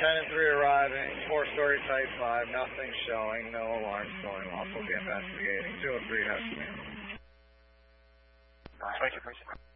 Tenant 3 arriving, 4-story type 5, nothing showing, no alarms going off. We'll be investigating. 203 has to be. Thank you, please.